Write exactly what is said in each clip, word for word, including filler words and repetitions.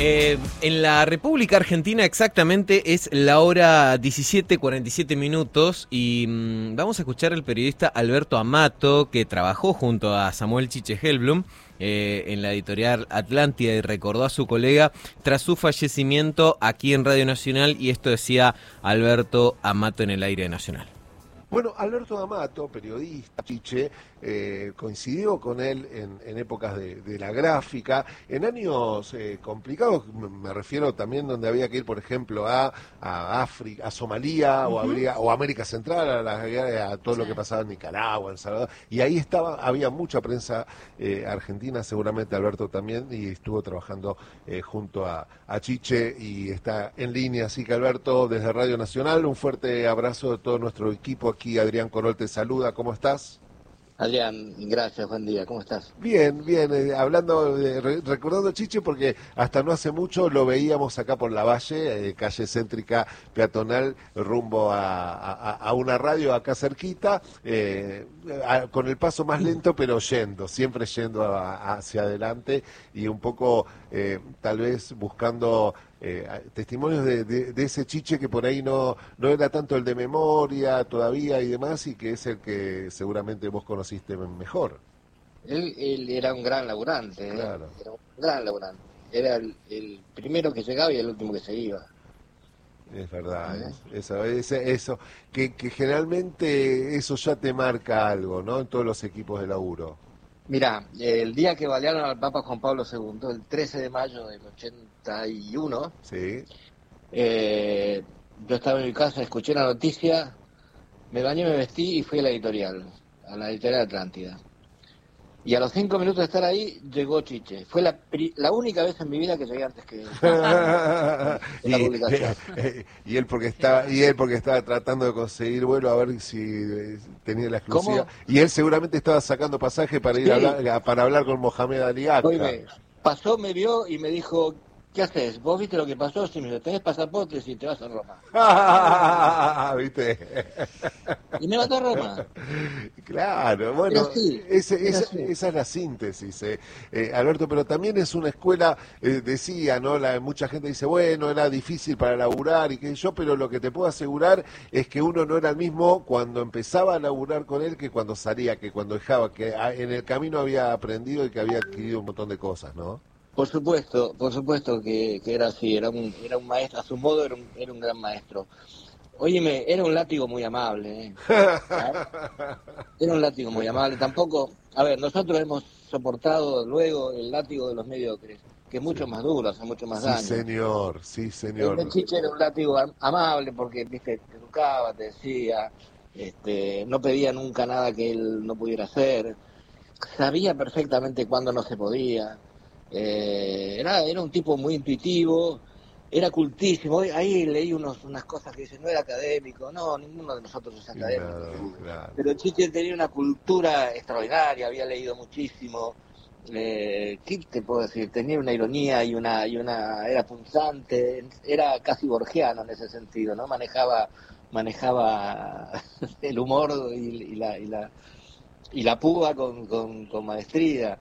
Eh, en la República Argentina exactamente es la hora diecisiete cuarenta y siete minutos y mmm, vamos a escuchar al periodista Alberto Amato, que trabajó junto a Samuel Chiche Hellblum eh, en la editorial Atlántida y recordó a su colega tras su fallecimiento aquí en Radio Nacional, y esto decía Alberto Amato en el aire nacional. Bueno, Alberto Amato, periodista, Chiche, eh, coincidió con él en, en épocas de, de la gráfica, en años eh, complicados, me refiero también donde había que ir, por ejemplo, a, a África, a Somalia, uh-huh. o, habría, o América Central, a, la, a todo sí. lo que pasaba en Nicaragua, en Salvador, y ahí estaba, había mucha prensa eh, argentina, seguramente Alberto también, y estuvo trabajando eh, junto a, a Chiche, y está en línea, así que Alberto, desde Radio Nacional, un fuerte abrazo de todo nuestro equipo aquí. Aquí Adrián Corol te saluda, ¿cómo estás? Adrián, gracias, buen día, ¿cómo estás? Bien, bien, eh, hablando, de, re, recordando Chiche, porque hasta no hace mucho lo veíamos acá por la Valle, eh, calle céntrica peatonal, rumbo a, a, a una radio acá cerquita, eh, a, con el paso más lento, pero yendo, siempre yendo a, hacia adelante y un poco, eh, tal vez buscando... Eh, testimonios de, de, de ese Chiche que por ahí no, no era tanto el de memoria todavía y demás, y que es el que seguramente vos conociste mejor. Él, él era un gran laburante, claro. ¿eh? Era un gran laburante. Era el, el primero que llegaba y el último que se iba. Es verdad, ¿eh? eso, eso, eso que, que generalmente eso ya te marca algo, ¿no? En todos los equipos de laburo. Mirá, el día que balearon al Papa Juan Pablo segundo, el trece de mayo del ochenta y uno, sí. eh, yo estaba en mi casa, escuché la noticia, me bañé, me vestí y fui a la editorial, a la editorial Atlántida. Y a los cinco minutos de estar ahí, llegó Chiche. Fue la, la única vez en mi vida que llegué antes que la y, publicación. Eh, y él porque estaba, y él porque estaba tratando de conseguir vuelo a ver si eh, tenía la exclusiva. ¿Cómo? Y él seguramente estaba sacando pasaje para ir sí. a hablar, para hablar con Mohamed Ali Akka. Oye, pasó, me vio y me dijo, ¿qué haces? ¿Vos viste lo que pasó? Si me dijo, tenés pasaporte y te vas a Roma. ¿Viste? Y me mató a Roma. Claro, bueno, así, ese, esa, esa es la síntesis, eh. Eh, Alberto, pero también es una escuela, eh, decía, ¿no? La, mucha gente dice, bueno, era difícil para laburar y qué sé yo, pero lo que te puedo asegurar es que uno no era el mismo cuando empezaba a laburar con él que cuando salía, que cuando dejaba, que en el camino había aprendido y que había adquirido un montón de cosas, ¿no? Por supuesto, por supuesto que, que era así, era un, era un maestro, a su modo era un, era un gran maestro. Óyeme, era un látigo muy amable, ¿eh? Era un látigo muy amable, tampoco, a ver, nosotros hemos soportado luego el látigo de los mediocres, que es mucho sí. más duro, hace mucho más sí, daño. Sí, señor, sí, señor. El Chiche era un látigo amable porque, viste, te educaba, te decía, este, no pedía nunca nada que él no pudiera hacer, sabía perfectamente cuándo no se podía. Eh, era, era un tipo muy intuitivo, era cultísimo. Ahí leí unos, unas cosas que dicen, no era académico, no, ninguno de nosotros es académico. Claro, claro. Pero Chiche tenía una cultura extraordinaria, había leído muchísimo. Eh, ¿Qué te puedo decir? Tenía una ironía y una, y una era punzante, era casi borgiano en ese sentido, ¿no? Manejaba, manejaba el humor y, y la, y la, y la púa con, con, con maestría.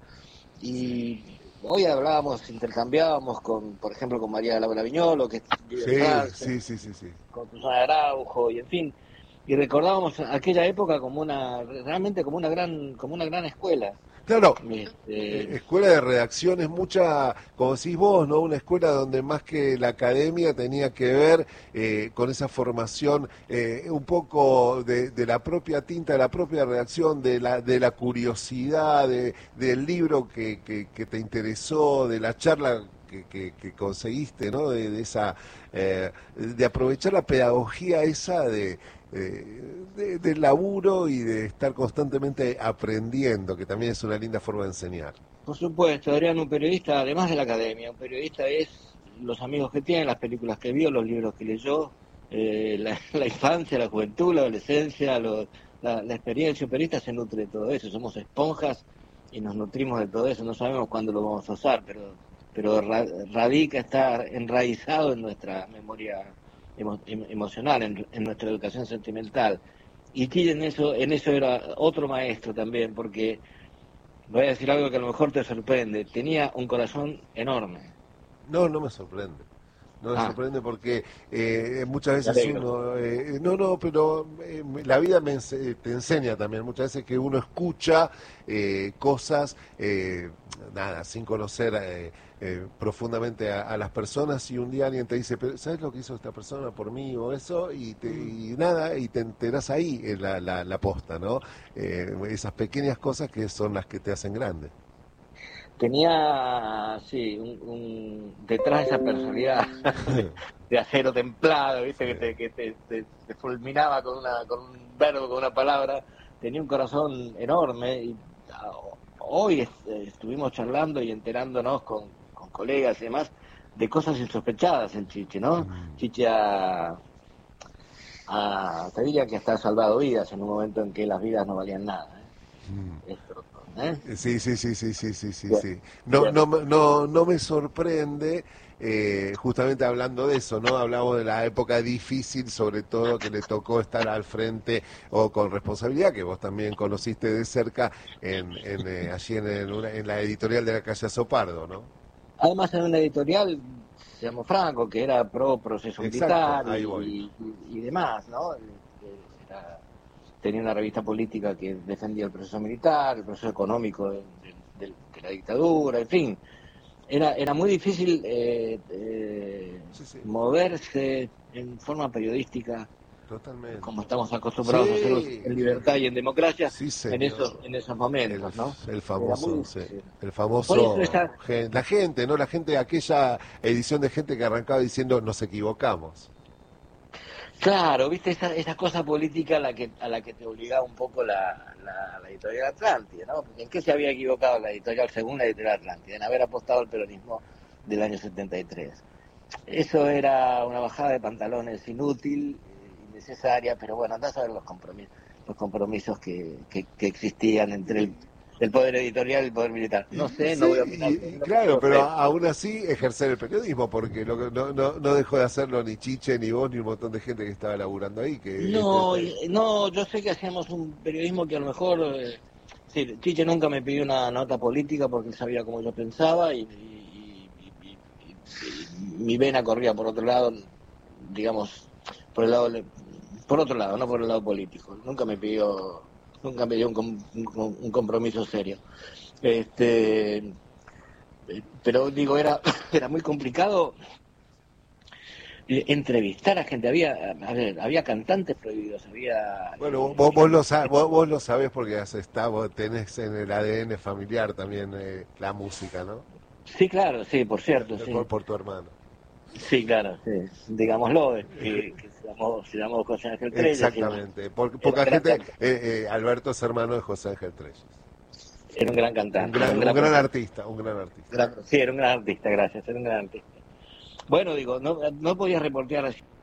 Y hoy hablábamos, intercambiábamos con, por ejemplo, con María Laura Viñolo, que vive sí, en Francia, sí, sí, sí, sí. con Susana Araujo, y en fin, y recordábamos aquella época como una, realmente como una gran, como una gran escuela. Claro, este... escuela de redacción es mucha, como decís vos, ¿no? Una escuela donde más que la academia tenía que ver eh, con esa formación eh, un poco de, de la propia tinta, de la propia redacción, de la de la curiosidad, de, del libro que, que, que te interesó, de la charla que, que, que conseguiste, ¿no? De, de esa, eh, de aprovechar la pedagogía esa de Eh, de, del laburo y de estar constantemente aprendiendo, que también es una linda forma de enseñar. Por supuesto, Adrián, un periodista, además de la academia, un periodista es los amigos que tiene, las películas que vio, los libros que leyó, eh, la, la infancia, la juventud, la adolescencia, lo, la, la experiencia. Un periodista se nutre de todo eso, somos esponjas y nos nutrimos de todo eso, no sabemos cuándo lo vamos a usar, pero, pero radica, está enraizado en nuestra memoria Emo, emocional, en, en nuestra educación sentimental. Y Chiche en eso, en eso era otro maestro también, porque voy a decir algo que a lo mejor te sorprende, tenía un corazón enorme, No, no me sorprende. No me Ah, sorprende porque eh, muchas me veces alegro. uno... eh, no, no, pero eh, la vida me ense- te enseña también muchas veces que uno escucha eh, cosas, eh, nada, sin conocer eh, eh, profundamente a, a las personas y un día alguien te dice, pero ¿sabes lo que hizo esta persona por mí o eso? Y, te, y nada, y te enterás ahí en la, la, la posta, ¿no? Eh, esas pequeñas cosas que son las que te hacen grande. Tenía, sí, un, un- detrás de esa personalidad de, de acero templado, ¿viste? Que Sí. te, que te, te- te fulminaba con una, con un verbo, con una palabra. Tenía un corazón enorme y ah, hoy est- estuvimos charlando y enterándonos con, con colegas y demás de cosas insospechadas en Chiche, ¿no? Mm, Chiche ha, ha- te diría que hasta ha salvado vidas en un momento en que las vidas no valían nada, mm. ¿eh? Esto, ¿eh? Eh, Sí, sí, sí, sí, sí, sí, sí, Bien, sí. No, bien. no, me- no, no me sorprende, eh, justamente hablando de eso, ¿no? Hablamos de la época difícil, sobre todo que le tocó estar al frente o con responsabilidad, que vos también conociste de cerca en, en, eh, allí en, el- una- en la editorial de la calle Sopardo, ¿no? Además, en una editorial, seamos francos, que era pro proceso Exacto, militar ahí voy. y, y- y demás, ¿no? Era- tenía una revista política que defendía el proceso militar, el proceso económico de, de- de- de la dictadura, en fin. Era, era muy difícil eh, eh, Sí, sí, moverse en forma periodística como totalmente. estamos acostumbrados a hacerlo Sí, en libertad y en democracia sí, en esos, señor. en esos El, momentos, ¿no? el Era muy famoso, sí, difícil. el Por eso famoso, esa, gen- la gente, ¿no? La gente, aquella edición de gente que arrancaba diciendo nos equivocamos. claro, viste esa, esa cosa política a la que a la que te obligaba un poco la, la, la editorial Atlántida, ¿no? Porque ¿en qué se había equivocado la editorial según la editorial Atlántida? En haber apostado al peronismo del año setenta y tres. Eso era una bajada de pantalones inútil, eh, innecesaria, pero bueno, andás a ver los compromisos, los compromisos que, que, que existían entre el, el poder editorial y el poder militar. Y, No sé, no sí, voy a opinar y, sobre y lo que claro, no pero sé. aún así ejercer el periodismo, porque lo que no, no, no dejó de hacerlo ni Chiche, ni vos, ni un montón de gente que estaba laburando ahí, que este, No, este- y- no, yo sé que hacíamos un periodismo que a lo mejor, eh, sí, Chiche nunca me pidió una nota política porque él sabía cómo yo pensaba y, y- y- y- y- y mi vena corría por otro lado, digamos, por el lado, le- por otro lado, no por el lado político. Nunca me pidió, nunca me dio un, com- un- un compromiso serio. Este, eh, pero digo, era, era muy complicado eh, entrevistar a gente. Había, a ver, había cantantes prohibidos, había, bueno, eh, vos, vos lo sabés, vos, vos lo sabés porque has estado, vos tenés en el A D N familiar también eh, la música, ¿no? sí, claro, sí, por cierto, Eh, sí, Por, por tu hermano. sí, claro, sí, digámoslo, eh, que, que se llamó, se llamó José Ángel Trelles, era, Exactamente, porque era un poca gran gente, cantante, eh, eh, Alberto es hermano de José Ángel Trelles. era un gran Un cantante, era gran, un un gran gran compositor, artista, un gran artista. gran- sí, era un gran artista, gracias, era un gran artista. Bueno, digo, no, no podía reportear así.